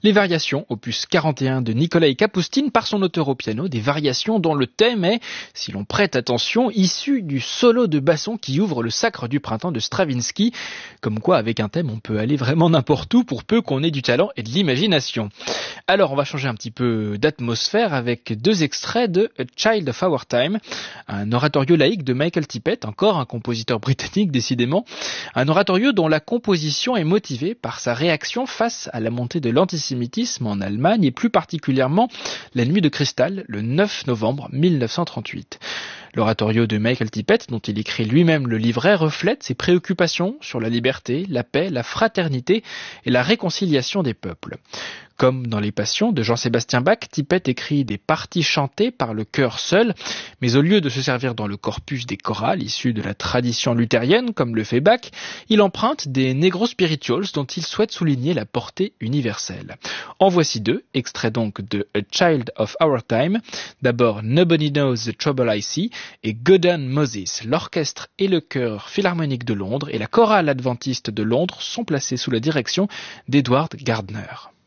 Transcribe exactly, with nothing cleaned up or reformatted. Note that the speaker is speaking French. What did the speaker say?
Les variations, opus quarante et un de Nikolai Kapustin par son auteur au piano, des variations dont le thème est, si l'on prête attention, issu du solo de basson qui ouvre le Sacre du printemps de Stravinsky. Comme quoi, avec un thème, on peut aller vraiment n'importe où pour peu qu'on ait du talent et de l'imagination. Alors, on va changer un petit peu d'atmosphère avec deux extraits de A Child of Our Time, un oratorio laïque de Michael Tippett, encore un compositeur britannique décidément, un oratorio dont la composition est motivée par sa réaction face à la montée de l'antisémitisme en Allemagne et plus particulièrement la nuit de cristal le neuf novembre mille neuf cent trente-huit. L'oratorio de Michael Tippett, dont il écrit lui-même le livret, reflète ses préoccupations sur la liberté, la paix, la fraternité et la réconciliation des peuples. Comme dans les Passions de Jean-Sébastien Bach, Tippett écrit des parties chantées par le chœur seul, mais au lieu de se servir dans le corpus des chorales issus de la tradition luthérienne, comme le fait Bach, il emprunte des negro spirituals dont il souhaite souligner la portée universelle. En voici deux, extraits donc de A Child of Our Time, d'abord Nobody Knows the Trouble I See et God and Moses. L'orchestre et le chœur philharmonique de Londres et la chorale adventiste de Londres sont placés sous la direction d'Edward Gardner.